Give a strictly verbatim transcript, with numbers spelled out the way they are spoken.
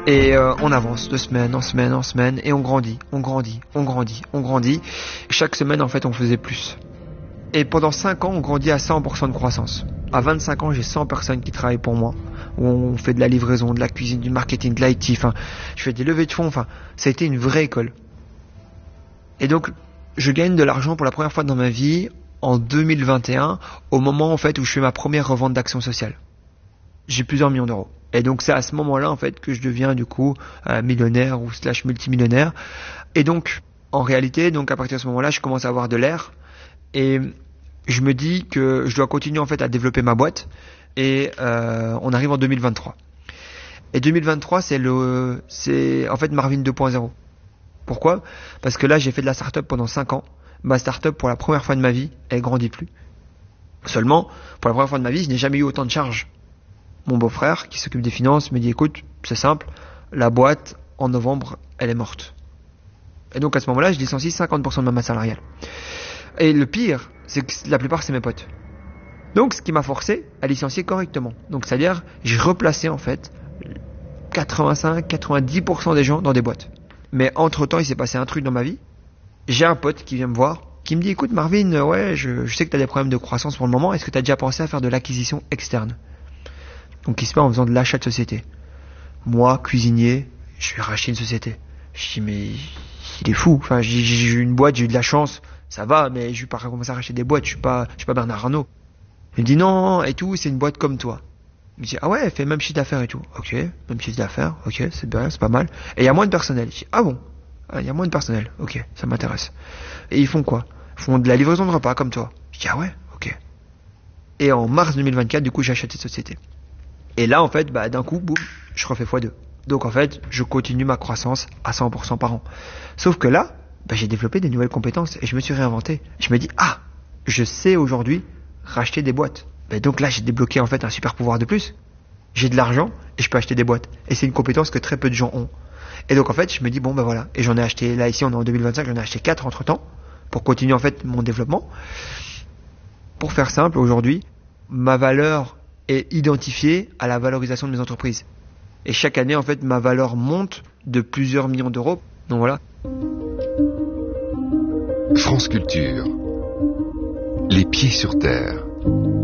Et euh, on avance de semaine en semaine en semaine et on grandit, on grandit, on grandit, on grandit. Chaque semaine, en fait, on faisait plus. Et pendant cinq ans, on grandit à cent pour cent de croissance. À vingt-cinq ans, j'ai cent personnes qui travaillent pour moi. Où on fait de la livraison, de la cuisine, du marketing, de l'I T. Enfin, je fais des levées de fonds. Enfin, ça a été une vraie école. Et donc, je gagne de l'argent pour la première fois dans ma vie en deux mille vingt et un, au moment en fait où je fais ma première revente d'actions sociales. J'ai plusieurs millions d'euros. Et donc c'est à ce moment-là en fait que je deviens du coup euh, millionnaire ou slash multimillionnaire. Et donc en réalité, donc à partir de ce moment-là, je commence à avoir de l'air et je me dis que je dois continuer en fait à développer ma boîte. Et euh, on arrive en deux mille vingt-trois. Et deux mille vingt-trois, c'est le, c'est en fait Marvin deux point zéro. Pourquoi ? Parce que là, j'ai fait de la start-up pendant cinq ans. Ma start-up, pour la première fois de ma vie, elle grandit plus. Seulement, pour la première fois de ma vie, je n'ai jamais eu autant de charges. Mon beau-frère, qui s'occupe des finances, me dit, écoute, c'est simple, la boîte, en novembre, elle est morte. Et donc, à ce moment-là, je licencie cinquante pour cent de ma masse salariale. Et le pire, c'est que la plupart, c'est mes potes. Donc, ce qui m'a forcé à licencier correctement. Donc, c'est-à-dire, j'ai replacé, en fait, quatre-vingt-cinq à quatre-vingt-dix pour cent des gens dans des boîtes. Mais entre-temps, il s'est passé un truc dans ma vie. J'ai un pote qui vient me voir, qui me dit, écoute Marvin, ouais, je, je sais que tu as des problèmes de croissance pour le moment, est-ce que tu as déjà pensé à faire de l'acquisition externe ? Donc, il se fait en faisant de l'achat de société. Moi, cuisinier, je vais racheter une société. Je dis, mais il est fou. Enfin, j'ai, j'ai eu une boîte, j'ai eu de la chance, ça va, mais je vais pas commencer à racheter des boîtes, je suis pas, je suis pas Bernard Arnault. Il me dit, non, et tout, c'est une boîte comme toi. Il me dit, ah ouais, elle fait même chiffre d'affaires et tout. Ok, même chiffre d'affaires, ok, c'est bien, c'est pas mal. Et il y a moins de personnel. Je dis, ah bon ? Il y a moins de personnel, ok, ça m'intéresse. Et ils font quoi ? Ils font de la livraison de repas comme toi. Je dis, ah ouais, ok. Et en mars deux mille vingt-quatre, du coup, j'achète cette société. Et là, en fait, bah, d'un coup, boum, je refais fois deux. Donc, en fait, je continue ma croissance à cent pour cent par an. Sauf que là, bah, j'ai développé des nouvelles compétences et je me suis réinventé. Je me dis, ah, je sais aujourd'hui racheter des boîtes. Bah, donc là, j'ai débloqué, en fait, un super pouvoir de plus. J'ai de l'argent et je peux acheter des boîtes. Et c'est une compétence que très peu de gens ont. Et donc en fait, je me dis bon ben voilà, et j'en ai acheté, là ici on est en deux mille vingt-cinq, j'en ai acheté quatre entre temps, pour continuer en fait mon développement. Pour faire simple, aujourd'hui, ma valeur est identifiée à la valorisation de mes entreprises. Et chaque année en fait, ma valeur monte de plusieurs millions d'euros. Donc voilà. France Culture. Les pieds sur terre.